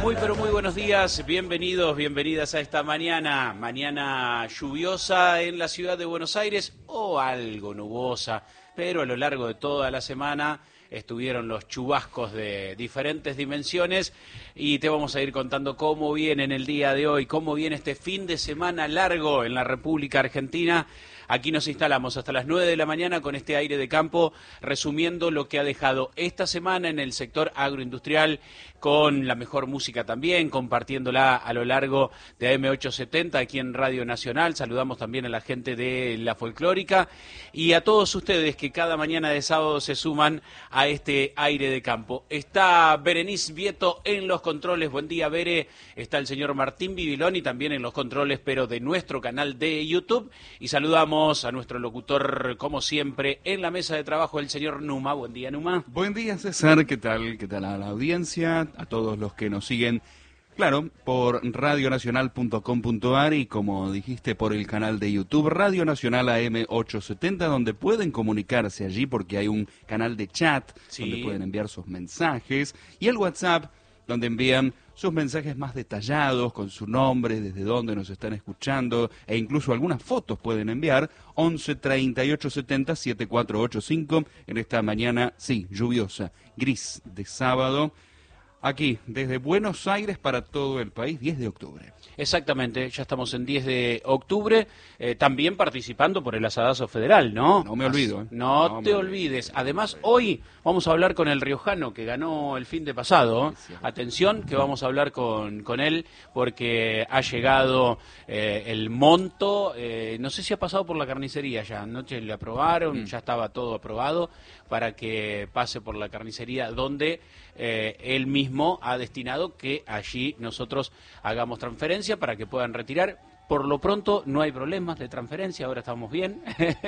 Muy pero muy buenos días, bienvenidos, bienvenidas a esta mañana lluviosa en la ciudad de Buenos Aires o algo nubosa, pero a lo largo de toda la semana estuvieron los chubascos de diferentes dimensiones y te vamos a ir contando cómo viene en el día de hoy, cómo viene este fin de semana largo en la República Argentina. Aquí nos instalamos hasta las 9 de la mañana con este aire de campo, resumiendo lo que ha dejado esta semana en el sector agroindustrial, con la mejor música también, compartiéndola a lo largo de AM870 aquí en Radio Nacional. Saludamos también a la gente de La Folclórica y a todos ustedes que cada mañana de sábado se suman a este aire de campo. Está Berenice Vieto en los controles. Buen día, Bere. Está el señor Martín Bibiloni también en los controles, pero de nuestro canal de YouTube. Y saludamos a nuestro locutor, como siempre, en la mesa de trabajo, el señor Numa. Buen día, Numa. Buen día, César. ¿Qué tal? ¿Qué tal a la audiencia? A todos los que nos siguen, claro, por radionacional.com.ar y, como dijiste, por el canal de YouTube Radio Nacional AM870, donde pueden comunicarse allí porque hay un canal de chat, sí, donde pueden enviar sus mensajes, y el WhatsApp, donde envían sus mensajes más detallados, con su nombre, desde dónde nos están escuchando, e incluso algunas fotos pueden enviar, 11 38 70 7485, en esta mañana, sí, lluviosa, gris de sábado, aquí, desde Buenos Aires para todo el país, 10 de octubre. Exactamente, ya estamos en 10 de octubre, también participando por el Asadazo Federal, ¿no? No me olvido. No te olvides. Además, hoy vamos a hablar con el riojano que ganó el fin de pasado. Sí. Atención, que vamos a hablar con él porque ha llegado el monto, no sé si ha pasado por la carnicería ya, anoche le aprobaron, ya estaba todo aprobado para que pase por la carnicería donde él mismo ha destinado que allí nosotros hagamos transferencia para que puedan retirar. Por lo pronto no hay problemas de transferencia, ahora estamos bien.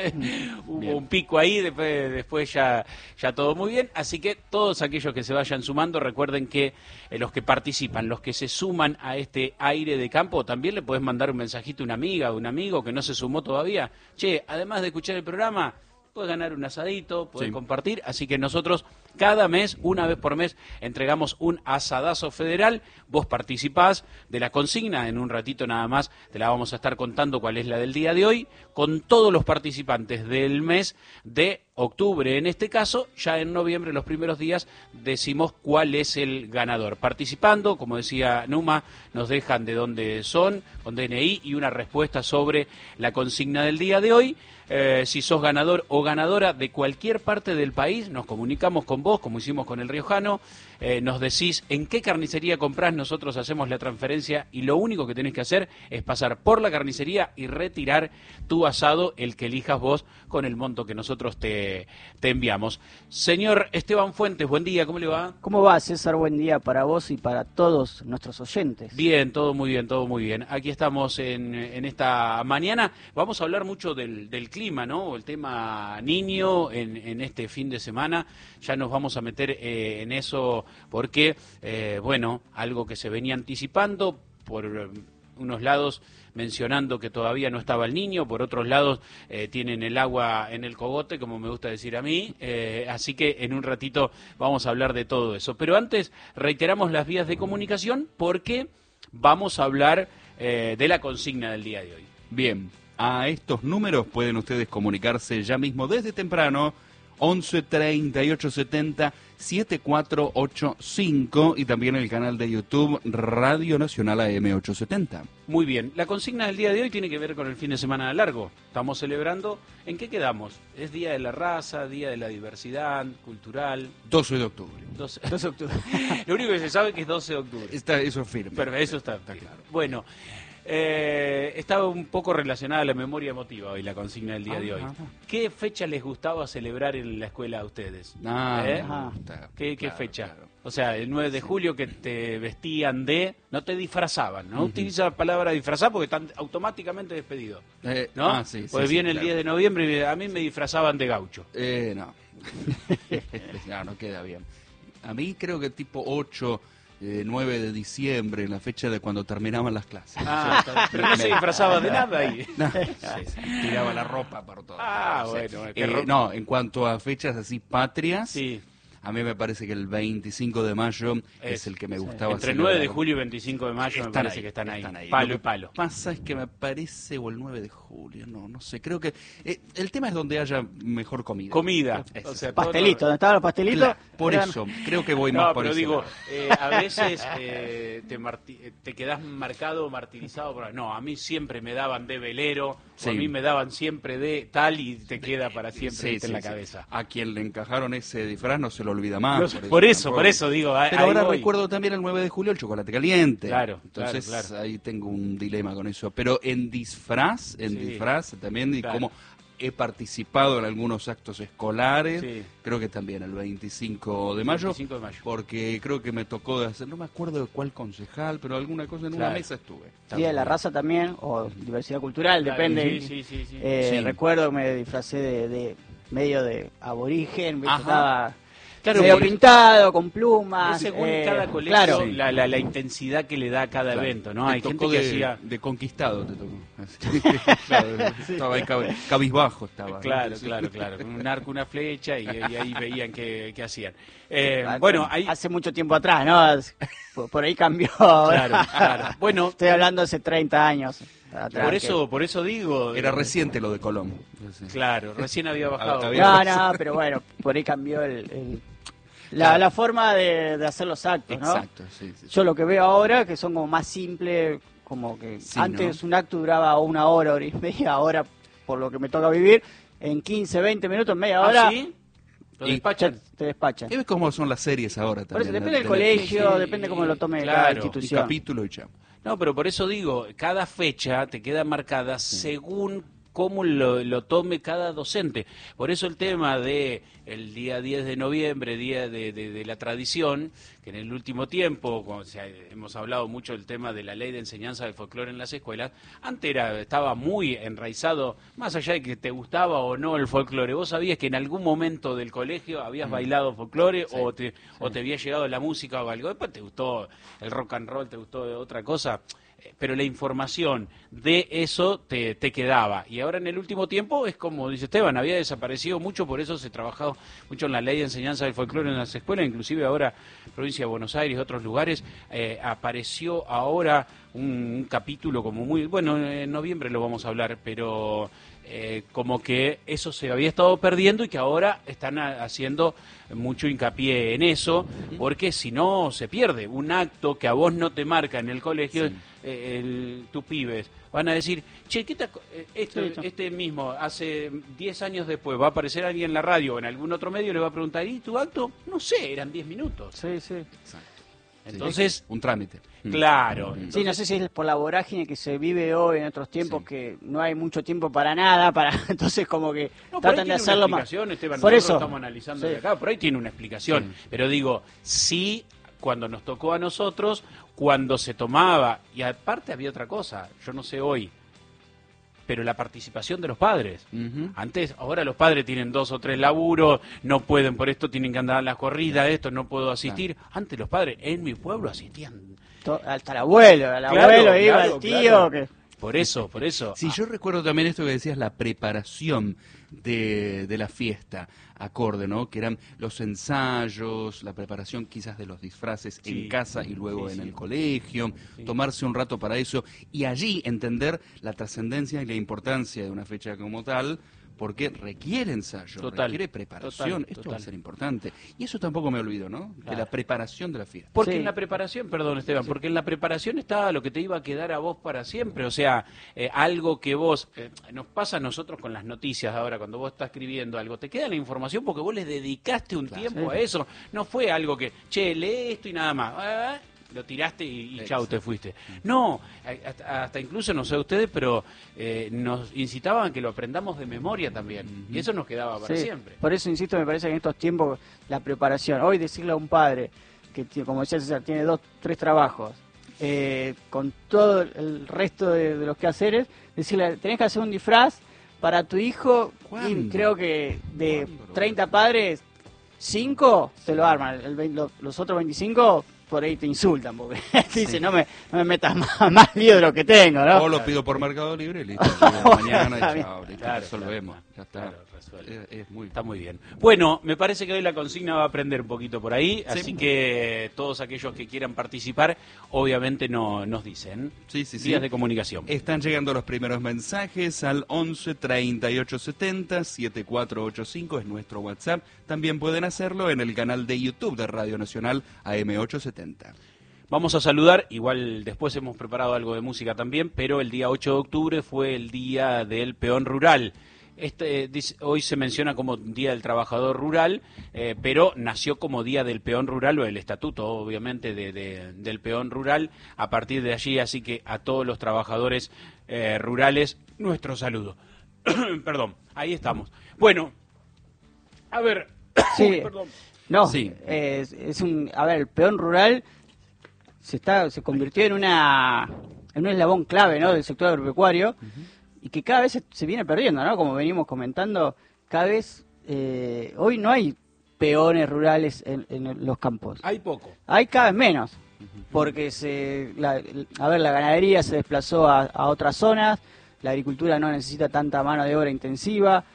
Hubo un pico ahí, después ya todo muy bien. Así que todos aquellos que se vayan sumando, recuerden que los que participan, los que se suman a este aire de campo, también le puedes mandar un mensajito a una amiga o un amigo que no se sumó todavía. Che, además de escuchar el programa, puedes ganar un asadito, puedes compartir, así que nosotros cada mes, una vez por mes, entregamos un asadazo federal. Vos participás de la consigna, en un ratito nada más te la vamos a estar contando cuál es la del día de hoy, con todos los participantes del mes de octubre. En este caso, ya en noviembre, los primeros días, decimos cuál es el ganador. Participando, como decía Numa, nos dejan de dónde son, con DNI y una respuesta sobre la consigna del día de hoy. Si sos ganador o ganadora de cualquier parte del país, nos comunicamos con vos, como hicimos con el riojano, nos decís en qué carnicería comprás, nosotros hacemos la transferencia y lo único que tenés que hacer es pasar por la carnicería y retirar tu asado, el que elijas vos, con el monto que nosotros te enviamos. Señor Esteban Fuentes, buen día, ¿cómo le va? ¿Cómo va, César? Buen día para vos y para todos nuestros oyentes. Bien, todo muy bien, todo muy bien. Aquí estamos en esta mañana. Vamos a hablar mucho del clima, ¿no? El tema niño en este fin de semana. Ya nos vamos a meter en eso porque, bueno, algo que se venía anticipando por unos lados mencionando que todavía no estaba el niño, por otros lados tienen el agua en el cogote, como me gusta decir a mí, así que en un ratito vamos a hablar de todo eso. Pero antes reiteramos las vías de comunicación porque vamos a hablar de la consigna del día de hoy. Bien, a estos números pueden ustedes comunicarse ya mismo desde temprano, 11 38 70 7485 y también el canal de YouTube Radio Nacional AM870. Muy bien, la consigna del día de hoy tiene que ver con el fin de semana largo. Estamos celebrando, ¿en qué quedamos? ¿Es Día de la Raza, Día de la Diversidad Cultural? 12 de octubre. 12 de octubre. Lo único que se sabe es que es 12 de octubre. Eso es firme. Pero eso está claro. Bueno, estaba un poco relacionada a la memoria emotiva hoy, la consigna del día de hoy. ¿Qué fecha les gustaba celebrar en la escuela a ustedes? ¿Qué fecha? Claro. O sea, el 9 de julio que te vestían de... No te disfrazaban, ¿no? Utiliza la palabra disfrazar porque están automáticamente despedidos, ¿no? Pues viene el 10 de noviembre y a mí me disfrazaban de gaucho. No. No queda bien. A mí creo que tipo 8... 9 de diciembre, en la fecha de cuando terminaban las clases. Pero no se disfrazaba de nada ahí. No, tiraba la ropa para todo. Bueno. No, en cuanto a fechas así patrias, A mí me parece que el 25 de mayo es el que me gustaba. Entre el 9 de julio y 25 de mayo me parece que están ahí. Palo y palo. Lo que pasa es que me parece, o el 9 de julio, no sé, creo que el tema es donde haya mejor comida. Comida. O sea, pastelitos, ¿dónde estaban los pastelitos? Claro, por eso, creo que voy más por pero ese digo, lado. a veces te quedás marcado, martirizado. No, a mí siempre me daban de velero, Sí. o a mí me daban siempre de tal y te queda para siempre Sí, ¿viste? En la sí. cabeza. A quien le encajaron ese disfraz no se lo olvida más. No, por eso digo. Pero ahí ahora voy. recuerdo también el 9 de julio el chocolate caliente. Claro, Entonces claro. ahí tengo un dilema con eso. Pero en disfraz también, y Claro. como he participado en algunos actos escolares, Sí. creo que también el 25 de mayo, 25 de mayo. porque creo que me tocó de hacer, no me acuerdo de cuál concejal, pero alguna cosa en una Claro. mesa estuve. Día de la raza también, o diversidad cultural, Claro, depende. sí. Sí. Recuerdo que me disfracé de medio de aborigen, ¿viste? Ajá. Estaba Claro, medio porque- pintado, con plumas. Según cada colegio, Claro, Sí. la intensidad que le da a cada Claro. evento, ¿no? Te Hay gente tocó que de, hacía... de conquistado, te tocó. Así. Claro, estaba ahí cabizbajo estaba. Claro, Sí. claro. Con un arco, una flecha y ahí veían qué hacían. Ah, Bueno, ahí... hace mucho tiempo atrás, ¿no? Por ahí cambió. ahora. Claro. Bueno, Estoy hablando hace 30 años atrás. por eso digo... Era reciente lo de Colón. Sí. Claro, recién había bajado. Había- No, pero bueno, por ahí cambió la forma de hacer los actos, ¿no? Exacto, sí. Yo lo que veo ahora que son como más simples, como que Sí, antes un acto duraba 1 hora, hora y media, ahora por lo que me toca vivir, en 15, 20 minutos, media hora, ¿Ah, sí? ¿Lo Y- despachan? te despachan. ¿Qué ves cómo son las series ahora Por eso también? depende del De colegio, Netflix? depende cómo lo tome claro, cada Un institución. capítulo y chao. No, pero por eso digo, cada fecha te queda marcada según cómo lo tome cada docente. Por eso el tema de el día 10 de noviembre, día de la tradición, que en el último tiempo, hemos hablado mucho del tema de la ley de enseñanza del folclore en las escuelas, antes estaba muy enraizado, más allá de que te gustaba o no el folclore, vos sabías que en algún momento del colegio habías bailado folclore o te había llegado la música o algo, después te gustó el rock and roll, te gustó otra cosa, pero la información de eso te quedaba. Y ahora en el último tiempo es como dice Esteban, había desaparecido mucho, por eso se ha trabajado mucho en la ley de enseñanza del folclore en las escuelas, inclusive ahora provincia de Buenos Aires y otros lugares, apareció ahora un capítulo como muy, bueno, en noviembre lo vamos a hablar, pero como que eso se había estado perdiendo y que ahora están haciendo mucho hincapié en eso, porque si no se pierde un acto que a vos no te marca en el colegio, tus pibes van a decir, che, ¿qué este mismo, hace 10 años después, va a aparecer alguien en la radio o en algún otro medio y le va a preguntar, ¿y tu acto? No sé, eran 10 minutos. Sí, sí. Exacto. Entonces, un trámite. claro. Sí, no sé si es por la vorágine que se vive hoy en otros tiempos, Sí. que no hay mucho tiempo para nada, entonces como que No, por ahí tratan de tiene hacerlo una más. explicación, Esteban, Por nosotros eso. estamos analizando Sí. de acá, por ahí tiene una explicación, Sí. pero digo, sí, cuando nos tocó a nosotros, cuando se tomaba, y aparte había otra cosa, yo no sé hoy, pero la participación de los padres. Ujú. Antes, ahora los padres tienen 2 o 3 laburos, no pueden por esto, tienen que andar a las corridas, esto no puedo asistir. Antes los padres en mi pueblo asistían. Hasta el abuelo, iba, claro, el tío, claro. que... Por eso. Sí, yo recuerdo también esto que decías, la preparación de la fiesta, acorde, ¿no? Que eran los ensayos, la preparación quizás de los disfraces Sí. en casa y luego Sí, en sí. el colegio, Sí. tomarse un rato para eso y allí entender la trascendencia y la importancia de una fecha como tal, porque requiere ensayo, Total, requiere preparación, esto va a total. ser importante. Y eso tampoco me olvido, ¿no? De Claro. la preparación de la fiesta. Porque Sí. en la preparación, perdón Esteban, porque en la preparación estaba lo que te iba a quedar a vos para siempre, o sea, algo que vos, nos pasa a nosotros con las noticias ahora, cuando vos estás escribiendo algo, te queda la información porque vos le dedicaste un tiempo a eso, no fue algo que, che, lee esto y nada más, lo tiraste y chau, te fuiste. No, hasta incluso, no sé ustedes, pero nos incitaban a que lo aprendamos de memoria también, y eso nos quedaba para Sí, siempre. por eso insisto, me parece que en estos tiempos la preparación, hoy decirle a un padre que, como decía César, tiene 2, 3 trabajos, con todo el resto de los quehaceres, decirle, tenés que hacer un disfraz para tu hijo, y ¿Cuándo? creo que de ¿Cuándo lo 30 padres, 5 se lo arman, los otros 25 por ahí te insultan, porque dicen, no me metas más lío de lo que tengo, ¿no? O lo pido por Mercado Libre y listo. Llega mañana y chao, listo, Claro, resolvemos. Ya está. Claro, resuelve. Está muy bien. Bueno, me parece que hoy la consigna va a aprender un poquito por ahí, Sí. así que todos aquellos que quieran participar, obviamente nos dicen. Sí. Vías de comunicación. Están llegando los primeros mensajes al 11 38 70 7485, es nuestro WhatsApp. También pueden hacerlo en el canal de YouTube de Radio Nacional AM870. Vamos a saludar, igual después hemos preparado algo de música también, pero el día 8 de octubre fue el Día del Peón Rural. Hoy se menciona como Día del Trabajador Rural, pero nació como Día del Peón Rural, o el estatuto, obviamente, del peón rural a partir de allí, así que a todos los trabajadores rurales, nuestro saludo. Perdón, ahí estamos. Bueno, a ver... Sí, perdón. no, Sí. A ver, el peón rural se convirtió en un eslabón clave, ¿no?, del sector agropecuario, y que cada vez se viene perdiendo, ¿no? Como venimos comentando, cada vez hoy no hay peones rurales en los campos. Hay poco. Hay cada vez menos, porque la ganadería se desplazó a otras zonas, la agricultura no necesita tanta mano de obra intensiva,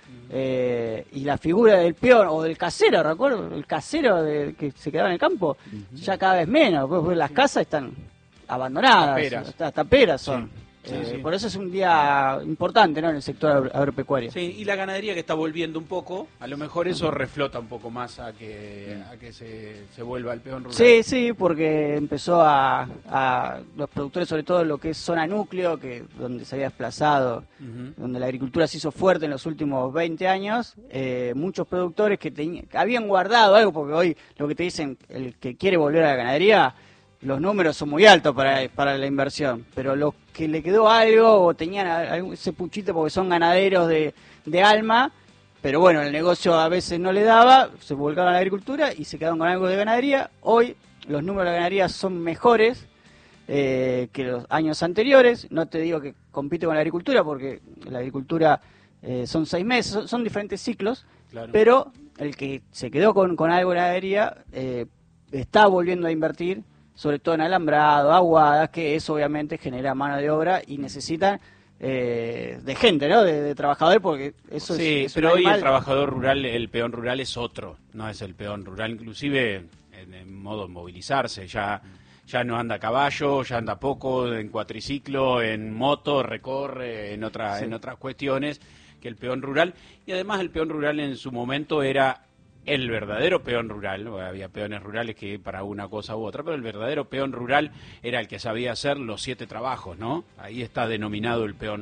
y la figura del peón o del casero, recuerdo, el casero que se quedaba en el campo, ya cada vez menos, pues las casas están abandonadas, Taperas. hasta taperas son. Sí, sí. Por eso es un día importante, ¿no?, en el sector agropecuario. Sí, y la ganadería que está volviendo un poco, a lo mejor eso reflota un poco más a que se vuelva el peón rural. Sí, porque empezó a los productores, sobre todo lo que es zona núcleo, donde se había desplazado, donde la agricultura se hizo fuerte en los últimos 20 años, muchos productores que habían guardado algo, porque hoy lo que te dicen, el que quiere volver a la ganadería, los números son muy altos para la inversión, pero los que le quedó algo o tenían ese puchito porque son ganaderos de alma, pero bueno, el negocio a veces no le daba, se volcaron a la agricultura y se quedaron con algo de ganadería. Hoy los números de la ganadería son mejores que los años anteriores. No te digo que compite con la agricultura, porque la agricultura son 6 meses, son diferentes ciclos, claro. Pero el que se quedó con algo de ganadería está volviendo a invertir, sobre todo en alambrado, aguadas, que eso obviamente genera mano de obra y necesitan de gente, ¿no?, de trabajadores, porque eso es pero hoy el trabajador rural, el peón rural es otro, no es el peón rural, inclusive en modo de movilizarse, ya no anda a caballo, ya anda poco, en cuatriciclo, en moto, recorre, en otras cuestiones que el peón rural, y además el peón rural en su momento era el verdadero peón rural. Había peones rurales que para una cosa u otra, pero el verdadero peón rural era el que sabía hacer los 7 trabajos, ¿no? Ahí está denominado el peón